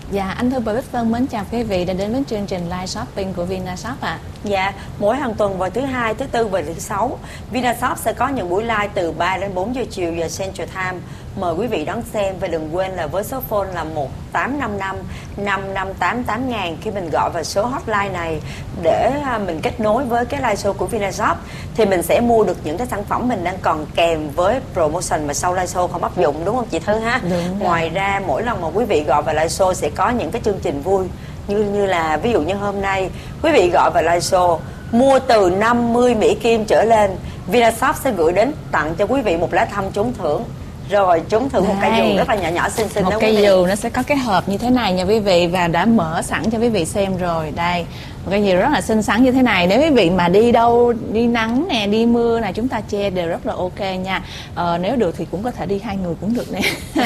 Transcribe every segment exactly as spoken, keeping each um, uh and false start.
Dạ, anh Thư và Bích Vân mến chào quý vị đã đến với chương trình live shopping của Vinashop ạ. À. Dạ, mỗi hàng tuần vào thứ hai, thứ tư và thứ sáu, Vinashop sẽ có những buổi live từ ba đến bốn giờ chiều giờ Central Time. Mời quý vị đón xem và đừng quên là với số phone là một tám năm năm năm năm tám tám ngàn khi mình gọi vào số hotline này để mình kết nối với cái live show của Vinashop thì mình sẽ mua được những cái sản phẩm mình đang còn kèm với promotion mà sau live show không áp dụng, đúng không chị Thư ha? Đúng. Ngoài ra mỗi lần mà quý vị gọi vào live show sẽ có những cái chương trình vui như như là ví dụ như hôm nay quý vị gọi vào live show mua từ năm mươi Mỹ Kim trở lên, Vinashop sẽ gửi đến tặng cho quý vị một lá thăm trúng thưởng. Rồi trúng thưởng một cây dù rất là nhỏ nhỏ xinh xinh một đó cây dù nó sẽ có cái hộp như thế này nha quý vị, và đã mở sẵn cho quý vị xem rồi. Đây, một cây dù rất là xinh xắn như thế này. Nếu quý vị mà đi đâu, đi nắng nè, đi mưa này, chúng ta che đều rất là ok nha. ờ, Nếu được thì cũng có thể đi hai người cũng được nè.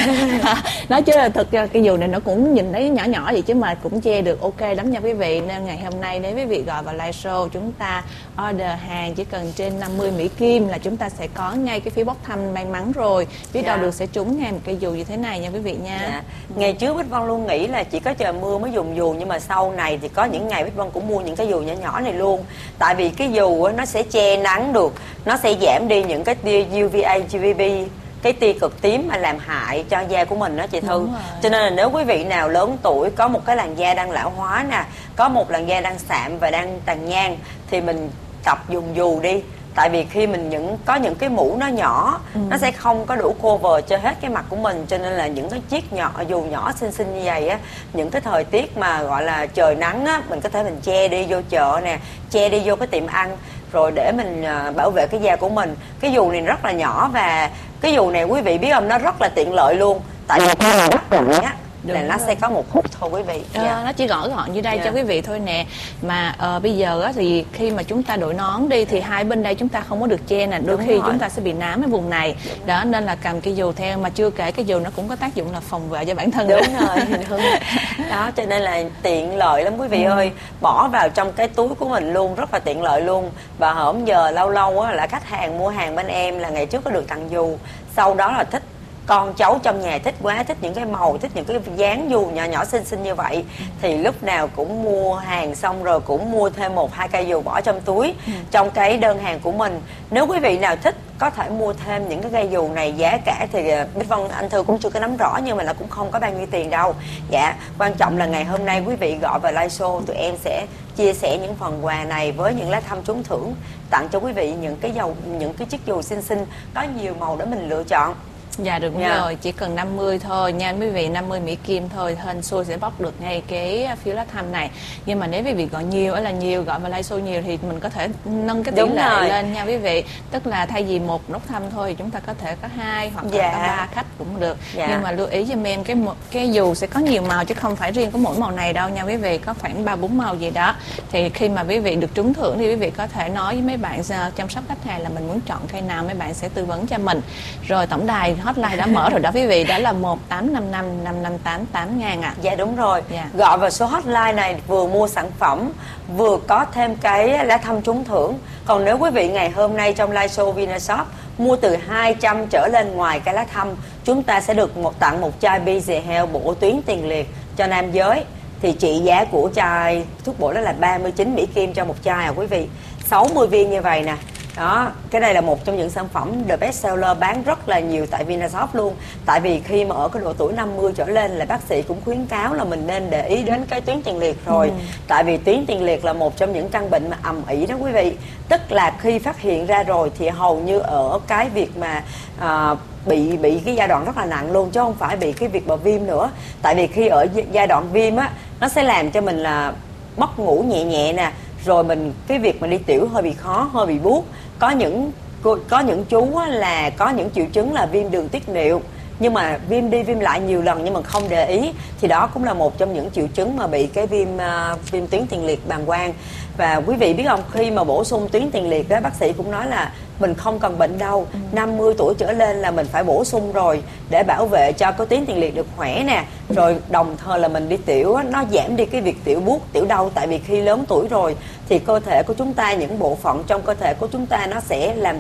Nói chứ là thực ra cây dù này nó cũng nhìn thấy nhỏ nhỏ vậy chứ mà cũng che được ok lắm nha quý vị. Nên ngày hôm nay nếu quý vị gọi vào live show, chúng ta order hàng chỉ cần trên năm mươi Mỹ Kim là chúng ta sẽ có ngay cái phiếu bốc thăm may mắn rồi. Biết đâu được sẽ trúng ngay một cây dù như thế này nha quý vị nha. Dạ. Ngày trước Bích Vân luôn nghĩ là chỉ có trời mưa mới dùng dù, nhưng mà sau này thì có những ngày Bích Vân cũng mua những cái dù nhỏ nhỏ này luôn. Tại vì cái dù nó sẽ che nắng được, nó sẽ giảm đi những cái tia u vê a, u vê bê, cái tia cực tím mà làm hại cho da của mình đó chị Thư. Cho nên là nếu quý vị nào lớn tuổi có một cái làn da đang lão hóa nè, có một làn da đang sạm và đang tàn nhang thì mình tập dùng dù đi. Tại vì khi mình những có những cái mũ nó nhỏ, ừ. nó sẽ không có đủ cover cho hết cái mặt của mình, cho nên là những cái chiếc nhỏ dù nhỏ xinh xinh như vậy á, những cái thời tiết mà gọi là trời nắng á, mình có thể mình che đi vô chợ nè, che đi vô cái tiệm ăn rồi để mình uh, bảo vệ cái da của mình. Cái dù này rất là nhỏ và cái dù này quý vị biết không, nó rất là tiện lợi luôn. Tại vì khi mà rất lạnh á là nó sẽ có một hút thôi quý vị. Ờ, yeah. Nó chỉ gõ gọn như đây yeah. cho quý vị thôi nè. Mà uh, bây giờ á, thì khi mà chúng ta đội nón đi thì hai bên đây chúng ta không có được che nè, đôi Đúng khi rồi. chúng ta sẽ bị nám ở vùng này. Đúng đó rồi. Nên là cầm cây dù theo, mà chưa kể cái dù nó cũng có tác dụng là phòng vệ cho bản thân. Đúng rồi. Đúng. Đó cho nên là tiện lợi lắm quý vị ừ. ơi, bỏ vào trong cái túi của mình luôn, rất là tiện lợi luôn. Và hổm giờ lâu lâu á là khách hàng mua hàng bên em là ngày trước có được tặng dù, sau đó là thích con cháu trong nhà thích quá, thích những cái màu, thích những cái dáng dù nhỏ nhỏ xinh xinh như vậy ừ. thì lúc nào cũng mua hàng xong rồi cũng mua thêm một hai cây dù bỏ trong túi ừ. trong cái đơn hàng của mình. Nếu quý vị nào thích có thể mua thêm những cái cây dù này, giá cả thì Bích Vân anh Thư cũng chưa có nắm rõ nhưng mà nó cũng không có bao nhiêu tiền đâu. Dạ, quan trọng là ngày hôm nay quý vị gọi vào live show, tụi em sẽ chia sẻ những phần quà này với những lá thăm trúng thưởng, tặng cho quý vị những cái dầu, những cái chiếc dù xinh xinh có nhiều màu để mình lựa chọn. Dạ được yeah. rồi, chỉ cần năm mươi thôi nha quý vị, năm mươi Mỹ Kim thôi, hên xui sẽ bóc được ngay cái phiếu lá thăm này. Nhưng mà nếu quý vị gọi nhiều là nhiều, gọi vào live show nhiều thì mình có thể nâng cái tỷ lệ rồi. lên nha quý vị. Tức là thay vì một nút thăm thôi thì chúng ta có thể có hai hoặc là yeah. ba khách cũng được. Yeah. Nhưng mà lưu ý cho em cái cái dù sẽ có nhiều màu chứ không phải riêng có mỗi màu này đâu nha quý vị, có khoảng ba bốn màu gì đó. Thì khi mà quý vị được trúng thưởng thì quý vị có thể nói với mấy bạn chăm sóc khách hàng là mình muốn chọn cây nào, mấy bạn sẽ tư vấn cho mình. Rồi tổng đài hotline đã mở rồi đó quý vị, đã là một tám năm năm năm năm tám tám ngàn ạ. À. Dạ đúng rồi. Dạ. Gọi vào số hotline này vừa mua sản phẩm vừa có thêm cái lá thăm trúng thưởng. Còn nếu quý vị ngày hôm nay trong live show Vinashop mua từ hai trăm trở lên, ngoài cái lá thăm chúng ta sẽ được một tặng một chai Beezy Health bổ tuyến tiền liệt cho nam giới. Thì trị giá của chai thuốc bổ đó là ba mươi chín Mỹ Kim cho một chai à quý vị, sáu mươi viên như vậy nè. Đó, cái này là một trong những sản phẩm the best seller bán rất là nhiều tại Vinashop luôn. Tại vì khi mà ở cái độ tuổi năm mươi trở lên là bác sĩ cũng khuyến cáo là mình nên để ý đến cái tuyến tiền liệt rồi. Ừ. Tại vì tuyến tiền liệt là một trong những căn bệnh mà ầm ĩ đó quý vị. Tức là khi phát hiện ra rồi thì hầu như ở cái việc mà à, bị bị cái giai đoạn rất là nặng luôn, chứ không phải bị cái việc mà viêm nữa. Tại vì khi ở giai đoạn viêm á, nó sẽ làm cho mình là mất ngủ nhẹ nhẹ nè, rồi mình cái việc mà đi tiểu hơi bị khó, hơi bị buốt. Có những có những chú là có những triệu chứng là viêm đường tiết niệu, nhưng mà viêm đi viêm lại nhiều lần nhưng mà không để ý, thì đó cũng là một trong những triệu chứng mà bị cái viêm uh, viêm tuyến tiền liệt bàng quang. Và quý vị biết không, khi mà bổ sung tuyến tiền liệt đó, bác sĩ cũng nói là mình không cần bệnh đâu, ừ. năm mươi tuổi trở lên là mình phải bổ sung rồi để bảo vệ cho cái tuyến tiền liệt được khỏe nè, rồi đồng thời là mình đi tiểu nó giảm đi cái việc tiểu buốt, tiểu đau. Tại vì khi lớn tuổi rồi thì cơ thể của chúng ta, những bộ phận trong cơ thể của chúng ta nó sẽ làm việc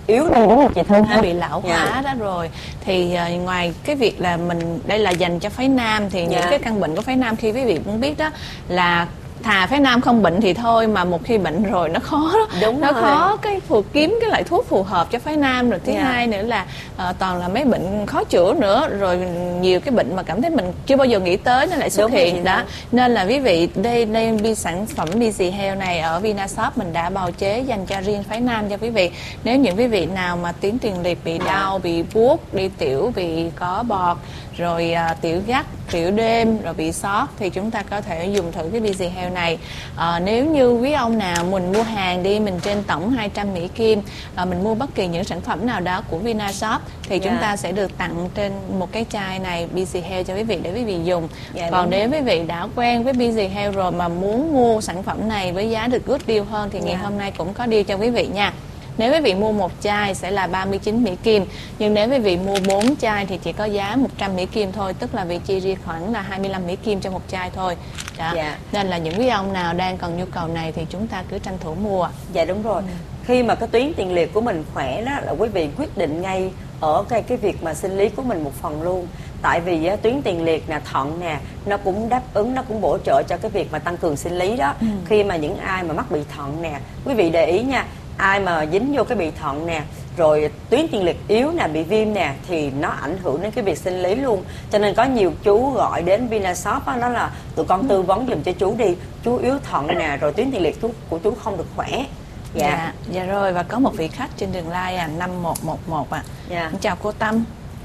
yếu này đúng không chị Thư? Nó bị lão hóa Dạ. đó rồi. Thì uh, ngoài cái việc là mình đây là dành cho phái nam thì Dạ. những cái căn bệnh của phái nam khi quý vị cũng biết đó là thà phái nam không bệnh thì thôi, mà một khi bệnh rồi nó khó đó. Đúng nó rồi. khó cái phù kiếm cái loại thuốc phù hợp cho phái nam. Rồi thứ Dạ. hai nữa là uh, toàn là mấy bệnh khó chữa nữa, rồi nhiều cái bệnh mà cảm thấy mình chưa bao giờ nghĩ tới nó lại xuất Đúng rồi, hiện chị đó. nói. Nên là quý vị đây đây bi sản phẩm Busy Health này ở Vinashop mình đã bào chế dành cho riêng phái nam cho quý vị. Nếu những quý vị nào mà tuyến tiền liệt bị đau, bị buốt, đi tiểu, bị có bọt, rồi à, tiểu gắt, tiểu đêm, rồi bị sót thì chúng ta có thể dùng thử cái Busy Health này. À, nếu như quý ông nào mình mua hàng đi, mình trên tổng hai trăm Mỹ Kim, à, mình mua bất kỳ những sản phẩm nào đó của Vinashop thì chúng Dạ. ta sẽ được tặng trên một cái chai này Busy Health cho quý vị để quý vị dùng. Dạ, Còn đúng. nếu quý vị đã quen với Busy Health rồi mà muốn mua sản phẩm này với giá được good deal hơn thì ngày Dạ. hôm nay cũng có deal cho quý vị nha. Nếu quý vị mua một chai sẽ là ba mươi chín Mỹ Kim, nhưng nếu quý vị mua bốn chai thì chỉ có giá một trăm Mỹ Kim thôi, tức là vị chi riêng khoảng là hai mươi lăm Mỹ Kim cho một chai thôi. Đó. Dạ. Nên là những quý ông nào đang cần nhu cầu này thì chúng ta cứ tranh thủ mua. Dạ đúng rồi. Khi mà cái tuyến tiền liệt của mình khỏe đó là quý vị quyết định ngay ở cái cái việc mà sinh lý của mình một phần luôn. Tại vì á, tuyến tiền liệt nè, thận nè, nó cũng đáp ứng, nó cũng bổ trợ cho cái việc mà tăng cường sinh lý đó. Khi mà những ai mà mắc bị thận nè, quý vị để ý nha, ai mà dính vô cái bị thận nè, rồi tuyến tiền liệt yếu nè, bị viêm nè, thì nó ảnh hưởng đến cái việc sinh lý luôn. Cho nên có nhiều chú gọi đến Vinashop á, nó là tụi con tư vấn giùm cho chú đi, chú yếu thận nè, rồi tuyến tiền liệt chú, của chú không được khỏe. Dạ. dạ, dạ rồi, và có một vị khách trên đường line à, năm một một một ạ. À. Dạ. Chào cô Tâm.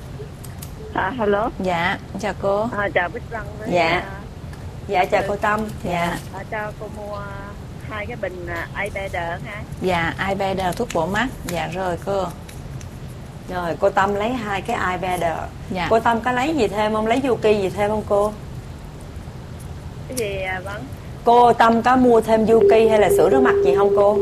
À, hello. Dạ, chào cô. À, chào Bích Vân. Với, Dạ. à, Dạ chào cô Tâm. Dạ. à, cho cô mua hai cái bình uh, iBetter ha. Dạ, iBetter thuốc bổ mắt. Dạ rồi cô. Rồi cô Tâm lấy hai cái iBetter. Dạ. Cô Tâm có lấy gì thêm không? Lấy Yuki gì thêm không cô? Cái gì à, Vân? Cô Tâm có mua thêm Yuki hay là sữa rửa mặt gì không cô?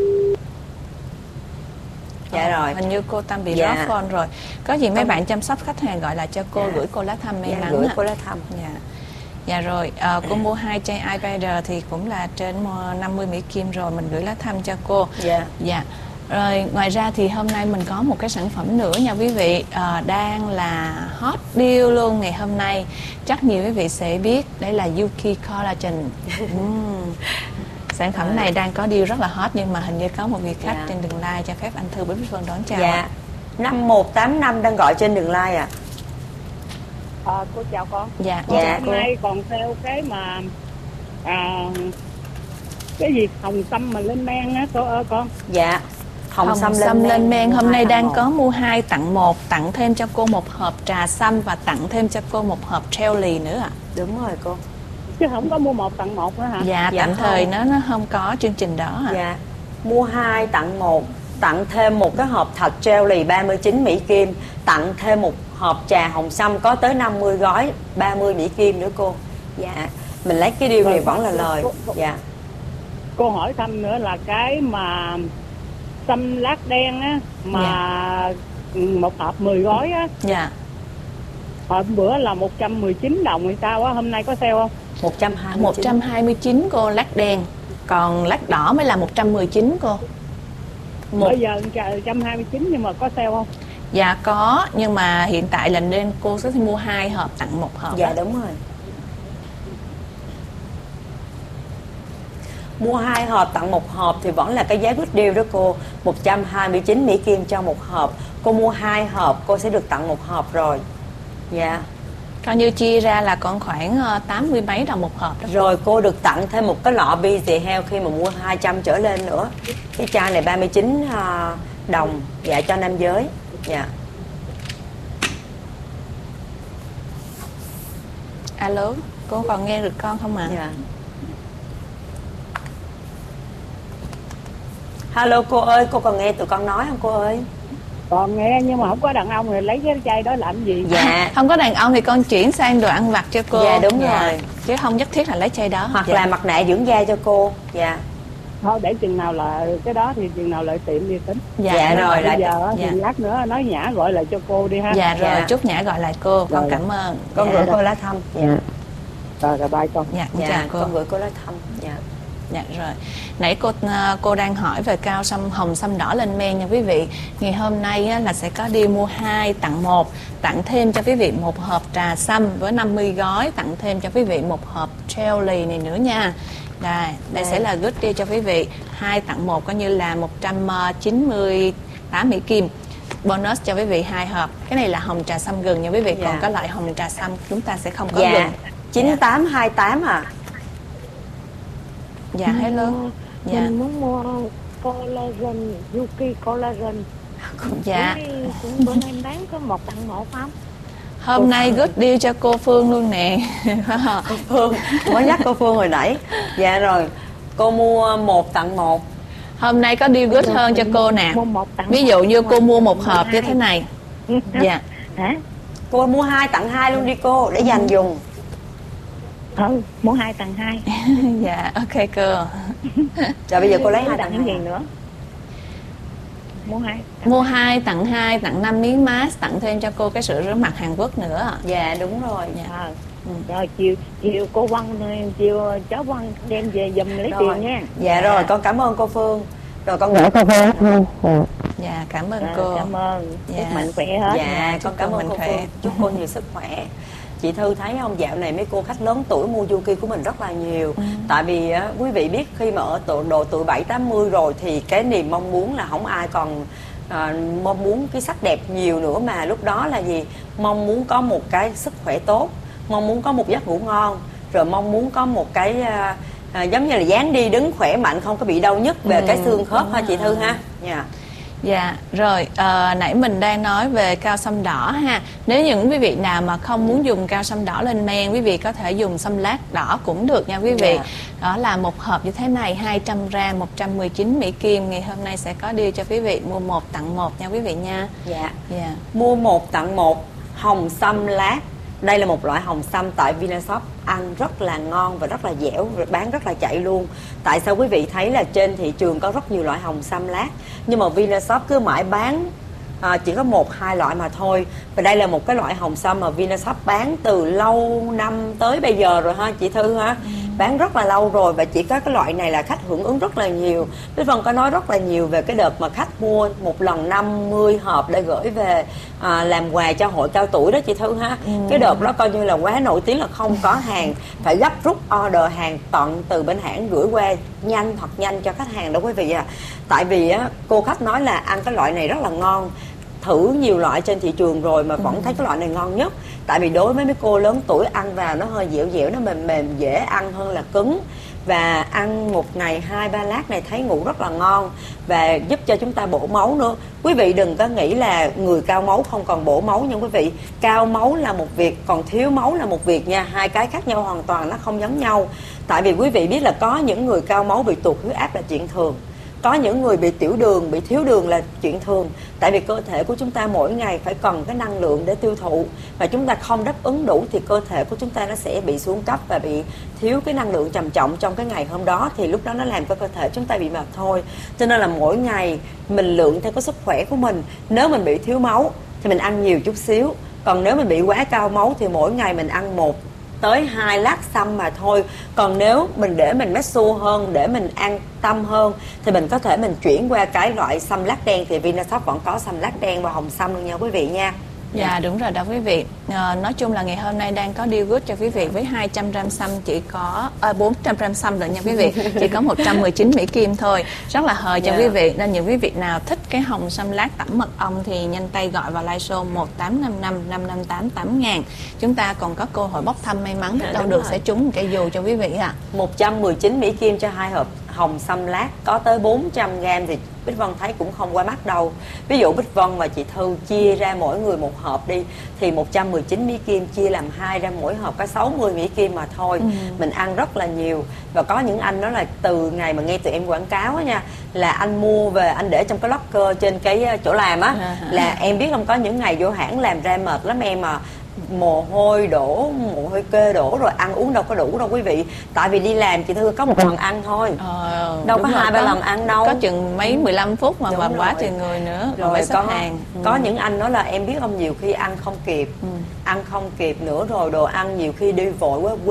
Dạ Ờ, rồi. Hình như cô Tâm bị Dạ. lost phone rồi. Có gì mấy bạn chăm sóc khách hàng gọi lại cho cô, Dạ. gửi cô lá thăm may Dạ, mắn gửi ạ. cô lá thăm. Dạ. Dạ rồi, à, cô mua hai chai iBetter thì cũng là trên năm mươi Mỹ Kim rồi, mình gửi lá thăm cho cô. Dạ. Dạ. Rồi ngoài ra thì hôm nay mình có một cái sản phẩm nữa nha quý vị, à, đang là hot deal luôn ngày hôm nay. Chắc nhiều quý vị sẽ biết, đấy là Yuki Collagen. Uhm. Sản phẩm này đang có deal rất là hot, nhưng mà hình như có một vị khách Dạ. trên đường line, cho phép anh Thư Bích Vân đón chào. Dạ. năm một tám năm đang gọi trên đường line à. À, cô chào con. Dạ, Dạ, chào Hôm cô. nay còn theo cái mà à, cái gì hồng sâm mà lên men á cô ơi con. Dạ. Hồng, Hồng sâm sâm lên men mua hôm hai nay tặng đang một. có mua hai tặng một, tặng thêm cho cô một hộp trà sâm và tặng thêm cho cô một hộp jelly nữa ạ. Đúng rồi cô. Chứ không có mua một tặng một nữa hả? Dạ, Dạ tạm không. thời nó nó không có chương trình đó ạ. Dạ. Mua hai tặng một, tặng thêm một cái hộp thạch jelly ba mươi chín Mỹ Kim, tặng thêm một hộp trà hồng sâm có tới năm mươi gói ba mươi Mỹ Kim nữa cô. Dạ. Mình lấy cái điều này vẫn là lời. Dạ. Cô hỏi thăm nữa là cái mà sâm lát đen á mà một hộp mười gói á, Dạ. hôm bữa là một trăm mười chín đồng thì sao á, hôm nay có sale không? một trăm hai mươi chín. một trăm hai mươi chín cô lát đen, còn lát đỏ mới là một trăm mười chín cô. Một... Bây giờ một trăm hai mươi chín nhưng mà có sale không? Dạ có, nhưng mà hiện tại là nên cô sẽ mua hai hộp tặng một hộp. Dạ đó. đúng rồi. Mua hai hộp tặng một hộp thì vẫn là cái giá good deal đó cô. một trăm hai mươi chín Mỹ Kim cho một hộp. Cô mua hai hộp cô sẽ được tặng một hộp rồi. Dạ. Coi như chia ra là còn khoảng ờ, tám mươi mấy đồng một hộp đó. Rồi cô được tặng thêm một cái lọ Busy Health khi mà mua hai trăm trở lên nữa. Cái chai này ba mươi chín à, đồng. Dạ cho nam giới. Dạ. Alo, cô còn nghe được con không ạ? Dạ. Hello cô ơi, cô còn nghe tụi con nói không cô ơi? Còn nghe nhưng mà không có đàn ông thì lấy cái chai đó làm gì? Dạ. Không có đàn ông thì con chuyển sang đồ ăn vặt cho cô. Dạ, đúng rồi. Chứ không nhất thiết là lấy chai đó. Hoặc Dạ. là mặt nạ dưỡng da cho cô. Dạ. Thôi để chừng nào là cái đó thì chừng nào lại tiệm đi tính. Dạ, Dạ, rồi. Bây lại- giờ á, dạ. thì lát nữa nói Nhã gọi lại cho cô đi ha. Dạ rồi, Dạ. Trúc Nhã gọi lại cô, con Rồi. cảm ơn. Con Dạ. gửi cô lá thăm. Dạ. Rồi rồi bye con. Dạ, con Dạ, chào cô. con gửi cô lá thăm. Dạ. Dạ rồi. Nãy cô cô đang hỏi về cao sâm hồng sâm đỏ lên men nha quý vị. Ngày hôm nay á, là sẽ có deal mua hai tặng một, tặng thêm cho quý vị một hộp trà sâm với năm mươi gói, tặng thêm cho quý vị một hộp jelly này nữa nha. Đây, đây sẽ là good deal cho quý vị. Hai tặng một coi như là một trăm chín mươi tám Mỹ Kim. Bonus cho quý vị hai hộp. Cái này là hồng trà sâm gừng nha quý vị. Dạ. Còn có loại hồng trà sâm chúng ta sẽ không có dạ. gừng. Chín tám hai tám à? Dạ hello. Dạ. Mình muốn mua collagen, Yuki collagen. Dạ. Cũng bữa nay bán có một tặng một không? Hôm cô nay good deal cho cô Phương luôn nè. Cô Phương mới nhắc cô Phương hồi nãy. Dạ rồi. Cô mua một tặng một. Hôm nay có deal good hơn cho cô nè. Ví dụ như cô mua một hộp như thế này. Dạ. Hả? Cô mua hai tặng hai luôn đi cô, để dành dùng. Ừ, mua hai tặng hai. Dạ, ok cô. Rồi bây giờ cô lấy hai tặng cái gì nữa? Mua hai. Mua hai tặng hai, tặng năm miếng mask, tặng thêm cho cô cái sữa rửa mặt Hàn Quốc nữa. Dạ đúng rồi. Dạ. À, ừ. Rồi chiều chiều cô Vân, chiều cháu Vân đem về giùm lấy rồi. Tiền nha. Dạ rồi, con cảm ơn cô Phương. Rồi con gửi cô Phương. Dạ cảm ơn à, cô. Cảm ơn. Dạ. Chúc mạnh khỏe hết. Dạ, dạ con cảm ơn cô khỏe. Phương. Chúc cô nhiều sức khỏe. Chị Thư thấy không, dạo này mấy cô khách lớn tuổi mua Yuki của mình rất là nhiều. ừ. Tại vì á, quý vị biết khi mà ở độ, độ tuổi bảy tám mươi rồi thì cái niềm mong muốn là không ai còn à, mong muốn cái sắc đẹp nhiều nữa, mà lúc đó là gì? Mong muốn có một cái sức khỏe tốt, mong muốn có một giấc ngủ ngon, rồi mong muốn có một cái à, à, giống như là dáng đi đứng khỏe mạnh, không có bị đau nhức về ừ. cái xương khớp ha chị Thư ha. Dạ. Dạ rồi, à, nãy mình đang nói về cao sâm đỏ ha. Nếu những quý vị nào mà không muốn dùng cao sâm đỏ lên men, quý vị có thể dùng sâm lát đỏ cũng được nha quý vị. Dạ. Đó là một hộp như thế này, hai trăm gram, một trăm mười chín Mỹ Kim. Ngày hôm nay sẽ có deal cho quý vị mua một tặng một nha quý vị nha. Dạ. Dạ. Mua một tặng một hồng sâm lát. Đây là một loại hồng sâm tại Vinashop, ăn rất là ngon và rất là dẻo, bán rất là chạy luôn. Tại sao quý vị thấy là trên thị trường có rất nhiều loại hồng sâm lát, nhưng mà Vinashop cứ mãi bán à, chỉ có một hai loại mà thôi. Và đây là một cái loại hồng sâm mà Vinashop bán từ lâu năm tới bây giờ rồi ha chị Thư ha. ừ. Bán rất là lâu rồi, và chỉ có cái loại này là khách hưởng ứng rất là nhiều. Bích Vân có nói rất là nhiều về cái đợt mà khách mua một lần năm mươi hộp để gửi về à, làm quà cho hội cao tuổi đó chị Thư ha. ừ. Cái đợt đó coi như là quá nổi tiếng, là không có hàng, phải gấp rút order hàng tận từ bên hãng gửi qua nhanh thật nhanh cho khách hàng đó quý vị à. Tại vì á, cô khách nói là ăn cái loại này rất là ngon, thử nhiều loại trên thị trường rồi mà vẫn ừ. thấy cái loại này ngon nhất. Tại vì đối với mấy cô lớn tuổi ăn vào nó hơi dẻo dẻo, nó mềm mềm, dễ ăn hơn là cứng. Và ăn một ngày hai ba lát này thấy ngủ rất là ngon, và giúp cho chúng ta bổ máu nữa. Quý vị đừng có nghĩ là người cao máu không còn bổ máu nha quý vị. Cao máu là một việc, còn thiếu máu là một việc nha. Hai cái khác nhau hoàn toàn, nó không giống nhau. Tại vì quý vị biết là có những người cao máu bị tụt huyết áp là chuyện thường, có những người bị tiểu đường, bị thiếu đường là chuyện thường. Tại vì cơ thể của chúng ta mỗi ngày phải cần cái năng lượng để tiêu thụ, và chúng ta không đáp ứng đủ thì cơ thể của chúng ta nó sẽ bị xuống cấp và bị thiếu cái năng lượng trầm trọng trong cái ngày hôm đó, thì lúc đó nó làm cho cơ thể chúng ta bị mệt thôi. Cho nên là mỗi ngày mình lượng theo cái sức khỏe của mình. Nếu mình bị thiếu máu thì mình ăn nhiều chút xíu, còn nếu mình bị quá cao máu thì mỗi ngày mình ăn một tới hai lát sâm mà thôi. Còn nếu mình để mình mét xu hơn, để mình an tâm hơn, thì mình có thể mình chuyển qua cái loại sâm lát đen. Thì Vinashop vẫn có sâm lát đen và hồng sâm luôn nha quý vị nha. Dạ đúng rồi đó quý vị. à, Nói chung là ngày hôm nay đang có deal good cho quý vị. Với hai trăm gram sâm chỉ có à, bốn trăm gram sâm nữa nha quý vị, chỉ có một trăm mười chín Mỹ Kim thôi. Rất là hời cho yeah. quý vị. Nên những quý vị nào thích cái hồng sâm lát tẩm mật ong thì nhanh tay gọi vào live show một tám năm năm năm năm tám tám ngàn. Chúng ta còn có cơ hội bốc thăm may mắn, yeah, đâu được rồi. Sẽ trúng một cây dù cho quý vị ạ. à. một trăm mười chín Mỹ Kim cho hai hộp hồng sâm lát, có tới bốn trăm gram thì Bích Vân thấy cũng không quá mắc đâu. Ví dụ Bích Vân và chị Thư chia ra mỗi người một hộp đi, thì một trăm mười chín Mỹ Kim chia làm hai ra, mỗi hộp có sáu mươi Mỹ Kim mà thôi. ừ. Mình ăn rất là nhiều. Và có những anh đó là từ ngày mà nghe tụi em quảng cáo á nha, là anh mua về anh để trong cái locker trên cái chỗ làm á. à, Là em biết không, có những ngày vô hãng làm ra mệt lắm em à, mồ hôi đổ, mồ hôi kê đổ, rồi ăn uống đâu có đủ đâu quý vị. Tại vì đi làm chị Thư có một lần ăn thôi, ờ, đâu có hai ba lần ăn đâu, có chừng mấy mười lăm phút mà mà quá trời người nữa, rồi phải xếp hàng. ừ. Có những anh đó là em biết không, nhiều khi ăn không kịp, ừ. ăn không kịp nữa, rồi đồ ăn nhiều khi đi vội quá quên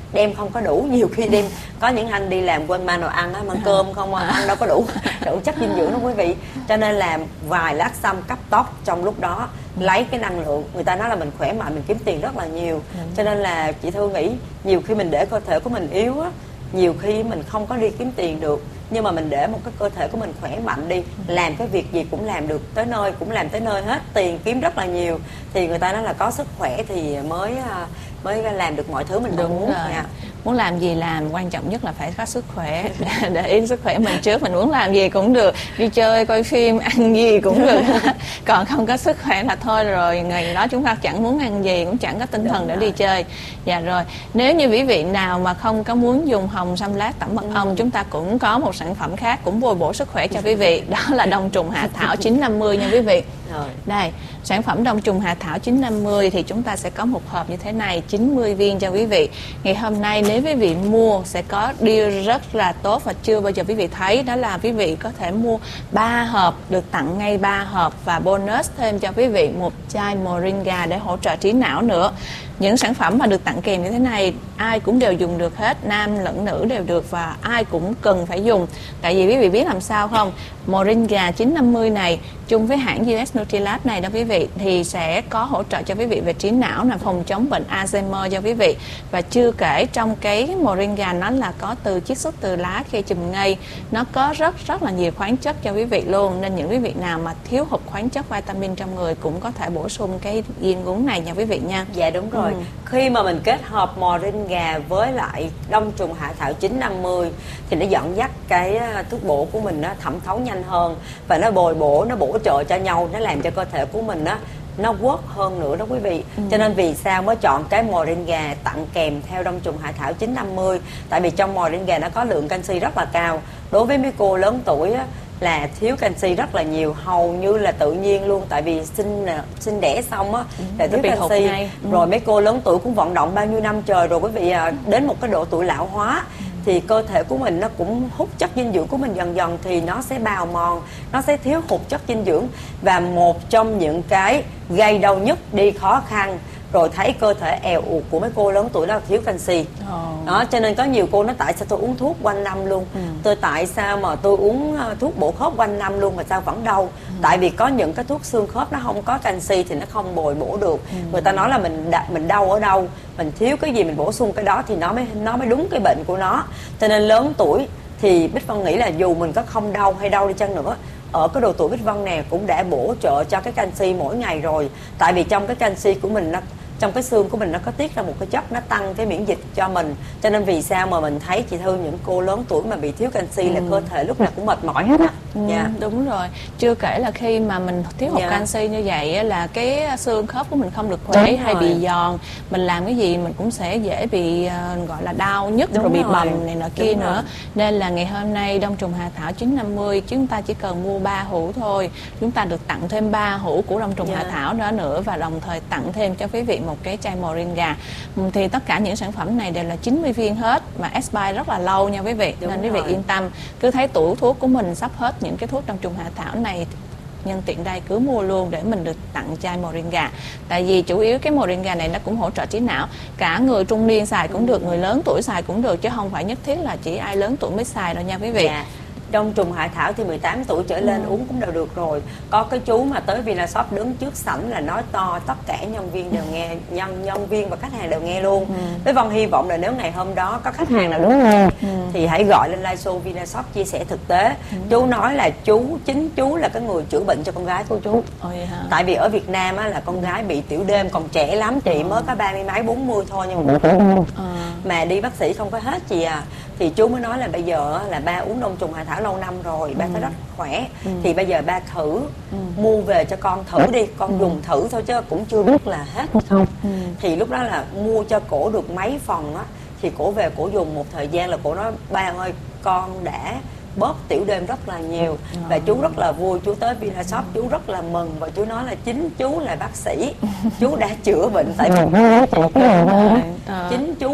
đem không có đủ. Nhiều khi đem có những anh đi làm quên mang đồ ăn á, mang cơm không ăn đâu có đủ đủ chất dinh dưỡng đó quý vị. Cho nên làm vài lát xăm cắt tóc trong lúc đó lấy cái năng lượng, người ta nói là mình khỏe mạnh mình kiếm tiền rất là nhiều. Cho nên là chị Thư nghĩ nhiều khi mình để cơ thể của mình yếu á, nhiều khi mình không có đi kiếm tiền được, nhưng mà mình để một cái cơ thể của mình khỏe mạnh đi, làm cái việc gì cũng làm được tới nơi, cũng làm tới nơi hết, tiền kiếm rất là nhiều. Thì người ta nói là có sức khỏe thì mới mới làm được mọi thứ mình đúng muốn. rồi. Dạ. Muốn làm gì làm, quan trọng nhất là phải có sức khỏe. Để ý sức khỏe mình trước, mình muốn làm gì cũng được, đi chơi coi phim ăn gì cũng được. Còn không có sức khỏe là thôi rồi, ngày đó chúng ta chẳng muốn ăn gì, cũng chẳng có tinh thần để đi chơi. Dạ rồi, nếu như quý vị nào mà không có muốn dùng hồng xăm lát tẩm mật ong, chúng ta cũng có một sản phẩm khác cũng bồi bổ sức khỏe cho quý vị, đó là đông trùng hạ thảo chín năm mươi nha quý vị. Rồi. Đây, sản phẩm đông trùng hạ thảo chín năm mươi thì chúng ta sẽ có một hộp như thế này, chín mươi viên cho quý vị. Ngày hôm nay nếu quý vị mua sẽ có deal rất là tốt và chưa bao giờ quý vị thấy, đó là quý vị có thể mua ba hộp được tặng ngay ba hộp và bonus thêm cho quý vị một chai moringa để hỗ trợ trí não nữa. Những sản phẩm mà được tặng kèm như thế này ai cũng đều dùng được hết, nam lẫn nữ đều được và ai cũng cần phải dùng. Tại vì quý vị biết làm sao không? Moringa chín năm mươi này chung với hãng u ét Nutrilab này đó quý vị thì sẽ có hỗ trợ cho quý vị về trí não, là phòng chống bệnh Alzheimer cho quý vị. Và chưa kể trong cái moringa nó là có từ chiết xuất từ lá cây chùm ngây, nó có rất rất là nhiều khoáng chất cho quý vị luôn, nên những quý vị nào mà thiếu hụt khoáng chất vitamin trong người cũng có thể bổ sung cái viên uống này nha quý vị nha. Dạ đúng rồi. Ừ. Khi mà mình kết hợp moringa với lại đông trùng hạ thảo chín năm mươi thì nó dẫn dắt cái thuốc bổ của mình nó thẩm thấu nhanh hơn và nó bồi bổ, nó bổ trợ cho nhau, nó làm cho cơ thể của mình nó nó work hơn nữa đó quý vị. Ừ. Cho nên vì sao mới chọn cái moringa tặng kèm theo đông trùng hạ thảo chín năm mươi, tại vì trong moringa nó có lượng canxi rất là cao. Đối với mấy cô lớn tuổi á, là thiếu canxi rất là nhiều, hầu như là tự nhiên luôn, tại vì sinh sinh đẻ xong á là thiếu canxi. Ừ. Rồi mấy cô lớn tuổi cũng vận động bao nhiêu năm trời rồi quý vị, đến một cái độ tuổi lão hóa thì cơ thể của mình nó cũng hút chất dinh dưỡng của mình dần dần thì nó sẽ bào mòn, nó sẽ thiếu hụt chất dinh dưỡng. Và một trong những cái gây đau nhức, đi khó khăn rồi thấy cơ thể èo uột của mấy cô lớn tuổi đó là thiếu canxi. Oh. Đó, cho nên có nhiều cô nói tại sao tôi uống thuốc quanh năm luôn, ừ. tôi tại sao mà tôi uống thuốc bổ khớp quanh năm luôn mà sao vẫn đau. Ừ. Tại vì có những cái thuốc xương khớp nó không có canxi thì nó không bồi bổ được. Ừ. Người ta nói là mình mình đau ở đâu, mình thiếu cái gì mình bổ sung cái đó thì nó mới nó mới đúng cái bệnh của nó. Cho nên lớn tuổi thì Bích Vân nghĩ là dù mình có không đau hay đau đi chăng nữa, ở cái độ tuổi Bích Vân nè cũng đã bổ trợ cho cái canxi mỗi ngày rồi. Tại vì trong cái canxi của mình, nó trong cái xương của mình nó có tiết ra một cái chất nó tăng cái miễn dịch cho mình. Cho nên vì sao mà mình thấy chị Thư những cô lớn tuổi mà bị thiếu canxi ừ. là cơ thể lúc nào cũng mệt mỏi hết á. Ừ, yeah. Đúng rồi. Chưa kể là khi mà mình thiếu hụt yeah. canxi như vậy là cái xương khớp của mình không được khỏe, hay bị giòn, mình làm cái gì mình cũng sẽ dễ bị uh, gọi là đau nhức, rồi, rồi bị bầm này nọ kia nữa. Rồi. Nên là ngày hôm nay đông trùng hạ thảo chín năm mươi chúng ta chỉ cần mua ba hũ thôi, chúng ta được tặng thêm ba hũ của đông trùng yeah. hạ thảo đó nữa, và đồng thời tặng thêm cho quý vị một cái chai moringa. Thì tất cả những sản phẩm này đều là chín mươi viên hết mà expire rất là lâu nha quý vị. Đúng nên quý vị yên tâm, cứ thấy tủ thuốc của mình sắp hết những cái thuốc đông trùng hạ thảo này, nhân tiện đây cứ mua luôn để mình được tặng chai moringa. Tại vì chủ yếu cái moringa này nó cũng hỗ trợ trí não, cả người trung niên xài cũng được, người lớn tuổi xài cũng được, chứ không phải nhất thiết là chỉ ai lớn tuổi mới xài đâu nha quý vị. Yeah. Đông trùng hạ thảo thì mười tám tuổi trở lên ừ. uống cũng đều được rồi. Có cái chú mà tới Vinashop đứng trước sảnh là nói to, tất cả nhân viên đều nghe, nhân nhân viên và khách hàng đều nghe luôn. Ừ. Với Vân hy vọng là nếu ngày hôm đó có khách hàng nào đúng nghe ừ. thì hãy gọi lên live show Vinashop chia sẻ thực tế. Ừ. Chú nói là chú chính chú là cái người chữa bệnh cho con gái của chú. Ôi hả? Tại vì ở Việt Nam á, là con gái bị tiểu đêm còn trẻ lắm, chị ừ. mới có ba mươi mấy bốn mươi thôi nhưng mà ừ. mà đi bác sĩ không có hết chị à. Thì chú mới nói là bây giờ là ba uống đông trùng hạ thảo lâu năm rồi, ba ừ. thấy rất khỏe. Ừ. Thì bây giờ ba thử ừ. mua về cho con thử đi, con ừ. dùng thử thôi chứ cũng chưa biết là hết không. Ừ. Thì lúc đó là mua cho cổ được mấy phần á, thì cổ về cổ dùng một thời gian là cổ nói ba ơi con đã bớt tiểu đêm rất là nhiều. Ừ. Và chú rất là vui, chú tới Vinashop chú rất là mừng và chú nói là chính chú là bác sĩ, chú đã chữa bệnh. Tại vì chính chú đã chữa bệnh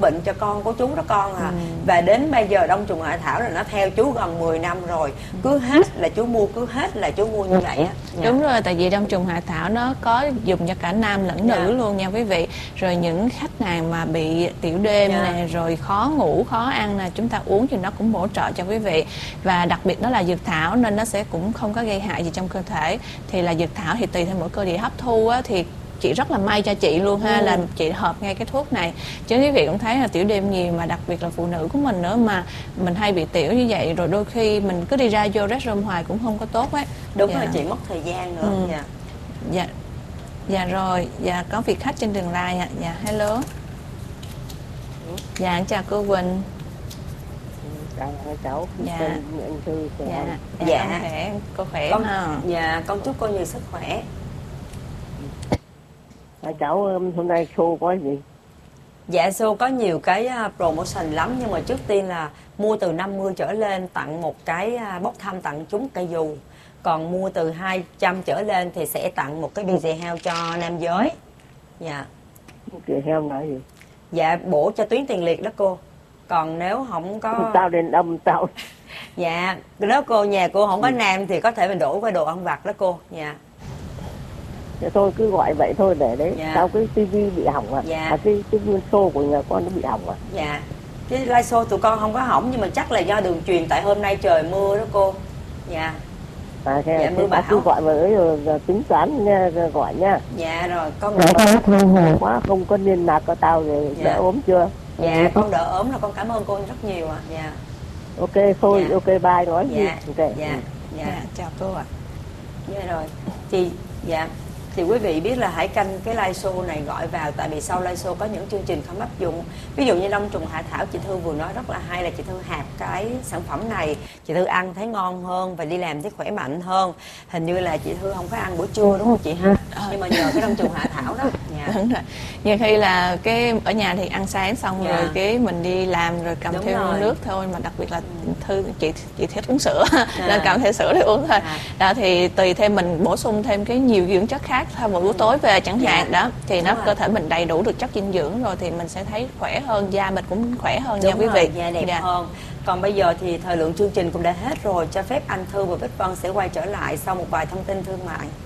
bệnh cho con của chú đó con à. Ừ. Và đến bây giờ đông trùng hạ thảo là nó theo chú gần mười năm rồi, cứ hết là chú mua, cứ hết là chú mua như vậy á. Dạ. Đúng rồi, tại vì đông trùng hạ thảo nó có dùng cho cả nam lẫn nữ Dạ. luôn nha quý vị. Rồi những khách hàng mà bị tiểu đêm Dạ. nè, rồi khó ngủ, khó ăn nè, chúng ta uống thì nó cũng bổ trợ cho quý vị. Và đặc biệt nó là dược thảo nên nó sẽ cũng không có gây hại gì trong cơ thể. Thì là dược thảo thì tùy theo mỗi cơ địa hấp thu á, thì chị rất là may cho chị luôn ha, Ừ. là chị hợp ngay cái thuốc này. Chứ quý vị cũng thấy là tiểu đêm nhiều, mà đặc biệt là phụ nữ của mình nữa, mà mình hay bị tiểu như vậy, rồi đôi khi mình cứ đi ra vô restroom hoài cũng không có tốt ấy. Đúng Dạ. rồi, chị mất thời gian nữa. Ừ. Dạ. Dạ, dạ rồi, dạ có vị khách trên đường line ạ. Dạ, hello. Dạ, chào cô Quỳnh. chào hai cháu. Dạ. Tên anh Thư chào Dạ, anh. dạ, Dạ. con khỏe, cô khỏe Con, ha. dạ, con chúc cô nhiều sức khỏe. Hai cháu um, hôm nay show có gì? Dạ show có nhiều cái uh, promotion lắm, nhưng mà trước tiên là mua từ năm mươi trở lên tặng một cái uh, bốc thăm tặng chúng cây dù. Còn mua từ hai trăm trở lên thì sẽ tặng một cái bì dè heo cho nam giới. Dạ. Kìa heo nói gì? Dạ bổ cho tuyến tiền liệt đó cô. Còn nếu không có Tao đến âm tao. dạ nếu cô nhà cô không có nam thì có thể mình đổ qua đồ ăn vặt đó cô. Dạ. Thế thôi cứ gọi vậy thôi để đấy. Dạ. Tao cái tivi bị hỏng à? Dạ. À, cái cái show của nhà con nó bị hỏng à? Dạ. Cái live show tụi con không có hỏng, nhưng mà chắc là do đường truyền, tại hôm nay trời mưa đó cô. Dạ. À, thế, Dạ, thế mưa tao cứ bão. gọi vào ấy rồi, rồi tính toán nha, rồi gọi nha. Dạ rồi con Rồi tao thương hồn quá không có liên lạc của tao rồi. Dạ. Đỡ ốm chưa? dạ con đỡ ốm là con cảm ơn cô rất nhiều ạ. Dạ. Ok thôi, Dạ. ok bye nói gì? Dạ. Ok. Dạ. Dạ, Dạ. chào cô ạ. Dạ rồi. Thì dạ thì quý vị biết là hãy canh cái live show này gọi vào, tại vì sau live show có những chương trình không áp dụng. Ví dụ như đông trùng hạ thảo, chị Thư vừa nói rất là hay là chị Thư hạt cái sản phẩm này, chị Thư ăn thấy ngon hơn và đi làm thấy khỏe mạnh hơn. Hình như là chị Thư không có ăn bữa trưa đúng không chị ha? Nhưng mà nhờ cái đông trùng hạ thảo đó. Dạ. Đúng rồi. Nhiều khi là cái ở nhà thì ăn sáng xong Dạ. rồi cái mình đi làm rồi cầm Đúng theo rồi. nước thôi, mà đặc biệt là Thư chị chị thích uống sữa Dạ. nên cầm theo sữa để uống thôi. Dạ. Đó thì tùy thêm mình bổ sung thêm cái nhiều dưỡng chất khác sau một buổi tối về chẳng Dạ. hạn đó, thì nó Đúng rồi. cơ thể mình đầy đủ được chất dinh dưỡng rồi thì mình sẽ thấy khỏe hơn, da mình cũng khỏe hơn nha Đúng quý rồi, vị. da đẹp Dạ. hơn. Còn bây giờ thì thời lượng chương trình cũng đã hết rồi, cho phép anh Thư và Bích Vân sẽ quay trở lại sau một vài thông tin thương mại.